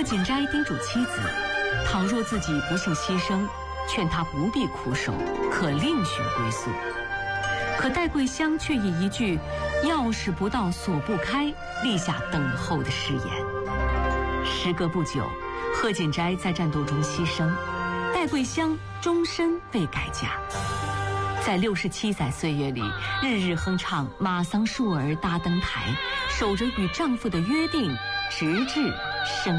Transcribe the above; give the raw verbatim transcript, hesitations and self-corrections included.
贺锦斋叮嘱妻子，倘若自己不幸牺牲，劝他不必苦守，可另寻归宿。可戴桂香却以一句“钥匙不到锁不开”立下等候的誓言。时隔不久，贺锦斋在战斗中牺牲，戴桂香终身未改嫁。在六十七载岁月里，日日哼唱《马桑树儿搭灯台》，守着与丈夫的约定，直至生